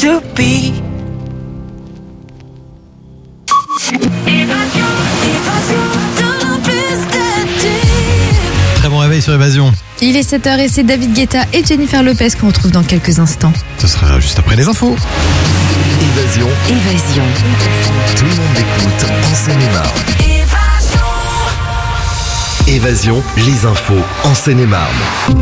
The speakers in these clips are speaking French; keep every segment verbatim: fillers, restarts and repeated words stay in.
to be. Très bon réveil sur Évasion. Il est sept heures et c'est David Guetta et Jennifer Lopez qu'on retrouve dans quelques instants. Ce sera juste après les infos. Évasion. Évasion. Tout le monde écoute en Seine-et-Marne. Évasion, les infos en Seine-et-Marne.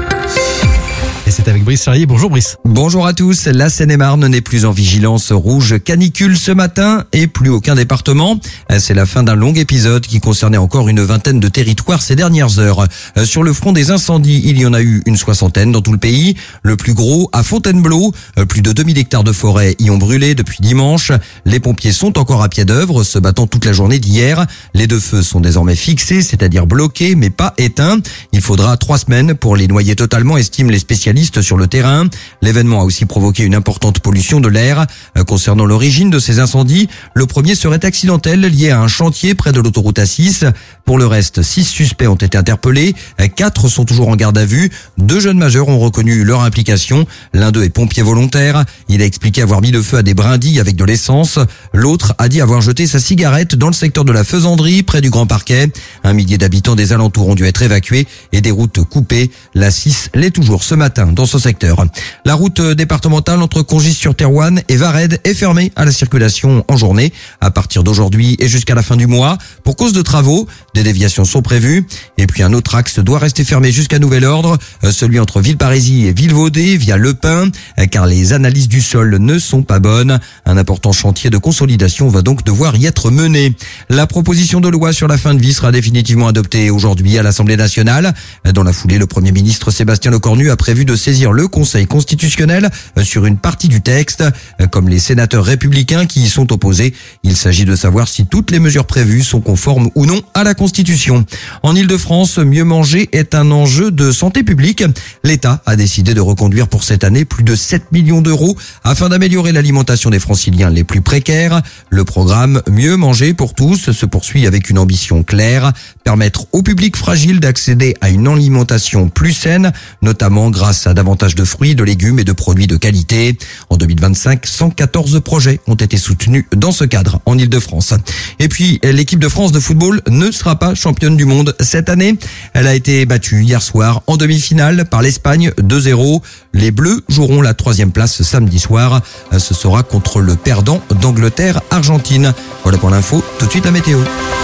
Et c'est avec Brice Charrier. Bonjour Brice. Bonjour à tous. La Seine-et-Marne n'est plus en vigilance rouge canicule ce matin et plus aucun département. C'est la fin d'un long épisode qui concernait encore une vingtaine de territoires ces dernières heures. Sur le front des incendies, il y en a eu une soixantaine dans tout le pays. Le plus gros à Fontainebleau. Plus de deux mille hectares de forêt y ont brûlé depuis dimanche. Les pompiers sont encore à pied d'œuvre, se battant toute la journée d'hier. Les deux feux sont désormais fixés, c'est-à-dire bloqués mais pas éteints. Il faudra trois semaines pour les noyer totalement, estiment les spécialistes sur le terrain. L'événement a aussi provoqué une importante pollution de l'air. Concernant l'origine de ces incendies, le premier serait accidentel, lié à un chantier près de l'autoroute A six. Pour le reste, six suspects ont été interpellés. Quatre sont toujours en garde à vue. Deux jeunes majeurs ont reconnu leur implication. L'un d'eux est pompier volontaire. Il a expliqué avoir mis le feu à des brindilles avec de l'essence. L'autre a dit avoir jeté sa cigarette dans le secteur de la Faisanderie, près du Grand Parquet. Un millier d'habitants des alentours ont dû être évacués et des routes coupées. La six l'est toujours ce matin dans ce secteur. La route départementale entre Congis-sur-Thérouanne et Varennes est fermée à la circulation en journée à partir d'aujourd'hui et jusqu'à la fin du mois pour cause de travaux. Des déviations sont prévues et puis un autre axe doit rester fermé jusqu'à nouvel ordre, celui entre Villeparisis et Villevaudée via Le Pin, car les analyses du sol ne sont pas bonnes. Un important chantier de consolidation va donc devoir y être mené. La proposition de loi sur la fin de vie sera définitivement adoptée aujourd'hui à l'Assemblée nationale. Dans la foulée, le Premier ministre Sébastien Lecornu a prévu de saisir le Conseil constitutionnel sur une partie du texte, comme les sénateurs républicains qui y sont opposés. Il s'agit de savoir si toutes les mesures prévues sont conformes ou non à la Constitution. En Ile-de-France, mieux manger est un enjeu de santé publique. L'État a décidé de reconduire pour cette année plus de sept millions d'euros afin d'améliorer l'alimentation des franciliens les plus précaires. Le programme Mieux manger pour tous se poursuit avec une ambition claire, permettre au public fragile d'accéder à une alimentation plus saine, notamment grâce à davantage de fruits, de légumes et de produits de qualité. En deux mille vingt-cinq, cent quatorze projets ont été soutenus dans ce cadre en Ile-de-France. Et puis, l'équipe de France de football ne sera pas championne du monde cette année. Elle a été battue hier soir en demi-finale par l'Espagne deux zéro. Les Bleus joueront la troisième place samedi soir. Ce sera contre le perdant d'Angleterre-Argentine. Voilà pour l'info. Tout de suite la météo.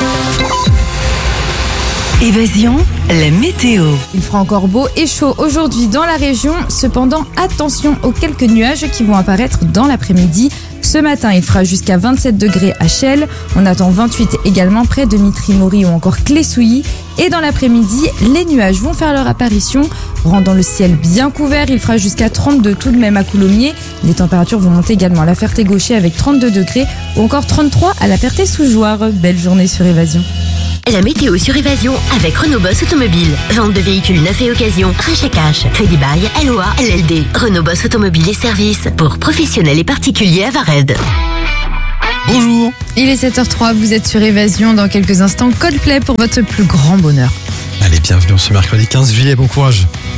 Évasion, la météo. Il fera encore beau et chaud aujourd'hui dans la région. Cependant, attention aux quelques nuages qui vont apparaître dans l'après-midi. Ce matin, il fera jusqu'à vingt-sept degrés à Chelles. On attend vingt-huit également près de Mitry-Mory ou encore Clé-Souilly. Et dans l'après-midi, les nuages vont faire leur apparition, rendant le ciel bien couvert. Il fera jusqu'à trente-deux tout de même à Coulommiers. Les températures vont monter également à la Ferté-Gaucher avec trente-deux degrés ou encore trente-trois à la Ferté-sous-Jouarre. Belle journée sur Évasion. La météo sur Évasion avec Renault Boss Automobile. Vente de véhicules neufs et occasion, rachat cash, crédit bail, L O A, L L D. Renault Boss Automobile et services pour professionnels et particuliers à Varennes. Bonjour. Il est sept heures trois, vous êtes sur Évasion. Dans quelques instants, Coldplay pour votre plus grand bonheur. Allez, bienvenue ce mercredi quinze juillet. Bon courage.